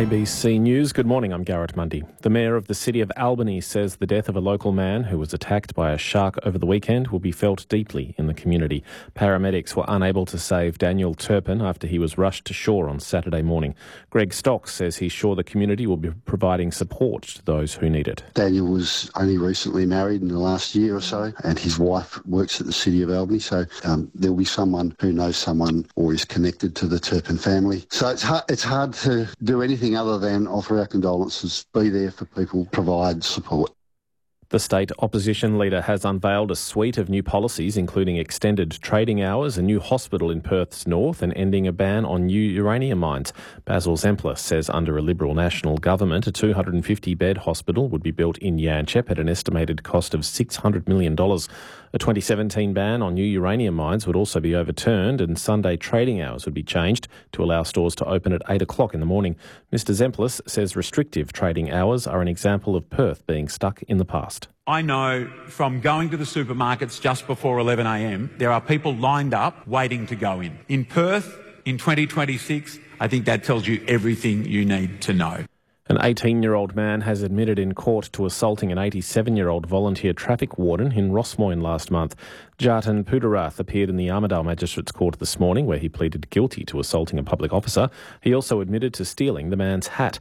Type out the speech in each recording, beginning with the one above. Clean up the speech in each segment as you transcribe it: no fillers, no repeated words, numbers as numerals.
ABC News. Good morning, I'm Garrett Mundy. The Mayor of the City of Albany says the death of a local man who was attacked by a shark over the weekend will be felt deeply in the community. Paramedics were unable to save Daniel Turpin after he was rushed to shore on Saturday morning. Greg Stocks says he's sure the community will be providing support to those who need it. Daniel was only recently married in the last year or so, and his wife works at the City of Albany, so there'll be someone who knows someone or is connected to the Turpin family. So it's hard to do anything other than offer our condolences, be there for people, provide support. The state opposition leader has unveiled a suite of new policies, including extended trading hours, a new hospital in Perth's north, and ending a ban on new uranium mines. Basil Zemplis says under a Liberal National government, a 250-bed hospital would be built in Yanchep at an estimated cost of $600 million. A 2017 ban on new uranium mines would also be overturned, and Sunday trading hours would be changed to allow stores to open at 8 o'clock in the morning. Mr Zemplis says restrictive trading hours are an example of Perth being stuck in the past. I know from going to the supermarkets just before 11 a.m, there are people lined up waiting to go in. In Perth, in 2026, I think that tells you everything you need to know. An 18-year-old man has admitted in court to assaulting an 87-year-old volunteer traffic warden in Rossmoyne last month. Jatin Pudarath appeared in the Armidale Magistrates Court this morning, where he pleaded guilty to assaulting a public officer. He also admitted to stealing the man's hat.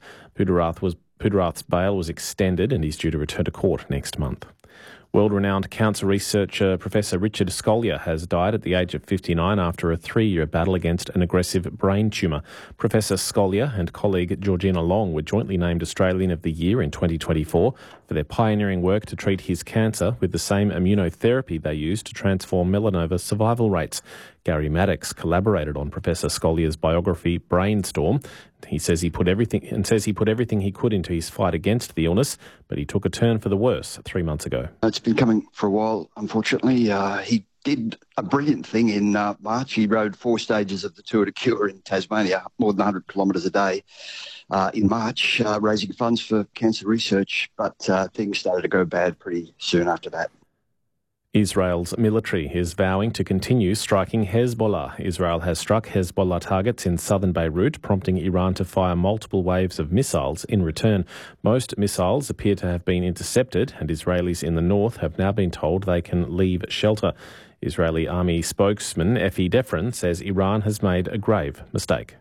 Pudarath's bail was extended and he's due to return to court next month. World-renowned cancer researcher Professor Richard Scolyer has died at the age of 59 after a 3-year battle against an aggressive brain tumour. Professor Scolyer and colleague Georgina Long were jointly named Australian of the Year in 2024 for their pioneering work to treat his cancer with the same immunotherapy they used to transform melanoma survival rates. Gary Maddox collaborated on Professor Scolyer's biography Brainstorm. He says he put everything he could into his fight against the illness, but he took a turn for the worse 3 months ago. It's been coming for a while, unfortunately. He did a brilliant thing in March. He rode 4 stages of the Tour de Cure in Tasmania, more than 100 kilometres a day in March, raising funds for cancer research, but things started to go bad pretty soon after that. Israel's military is vowing to continue striking Hezbollah. Israel has struck Hezbollah targets in southern Beirut, prompting Iran to fire multiple waves of missiles in return. Most missiles appear to have been intercepted, and Israelis in the north have now been told they can leave shelter. Israeli army spokesman Efi Defrin says Iran has made a grave mistake.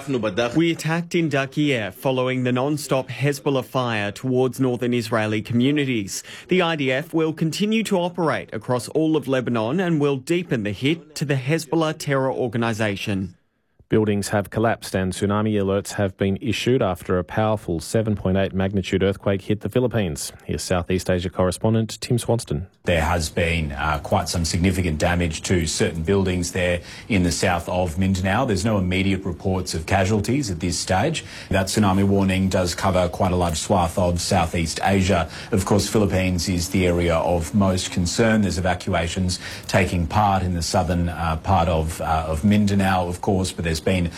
We attacked in Daqiq following the non-stop Hezbollah fire towards northern Israeli communities. The IDF will continue to operate across all of Lebanon and will deepen the hit to the Hezbollah terror organisation. Buildings have collapsed and tsunami alerts have been issued after a powerful 7.8 magnitude earthquake hit the Philippines. Here's Southeast Asia correspondent Tim Swanston. There has been quite some significant damage to certain buildings there in the south of Mindanao. There's no immediate reports of casualties at this stage. That tsunami warning does cover quite a large swath of Southeast Asia. Of course, Philippines is the area of most concern. There's evacuations taking part in the southern part of Mindanao, of course, but there's been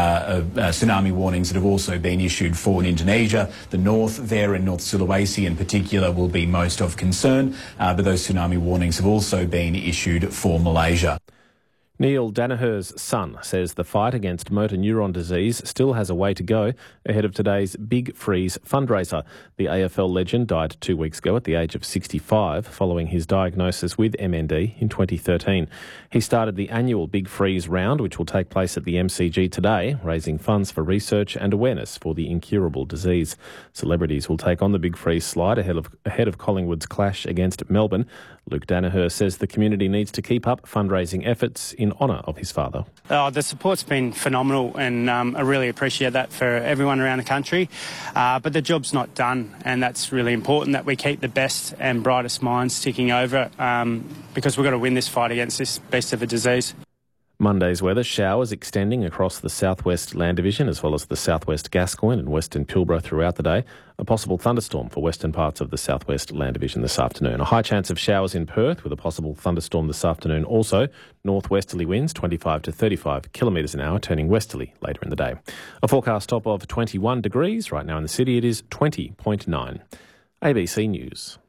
tsunami warnings that have also been issued for Indonesia. The north there in North Sulawesi in particular will be most of concern, but those tsunami warnings have also been issued for Malaysia. Neil Danaher's son says the fight against motor neuron disease still has a way to go ahead of today's Big Freeze fundraiser. The AFL legend died 2 weeks ago at the age of 65 following his diagnosis with MND in 2013. He started the annual Big Freeze round, which will take place at the MCG today, raising funds for research and awareness for the incurable disease. Celebrities will take on the Big Freeze slide ahead of Collingwood's clash against Melbourne. Luke Danaher says the community needs to keep up fundraising efforts in honour of his father. The support's been phenomenal, and I really appreciate that for everyone around the country. But the job's not done, and that's really important that we keep the best and brightest minds ticking over because we've got to win this fight against this beast of a disease. Monday's weather, showers extending across the southwest Land Division as well as the southwest Gascoyne and western Pilbara throughout the day. A possible thunderstorm for western parts of the southwest Land Division this afternoon. A high chance of showers in Perth with a possible thunderstorm this afternoon also. Northwesterly winds 25 to 35 kilometres an hour, turning westerly later in the day. A forecast top of 21 degrees. Right now in the city it is 20.9. ABC News.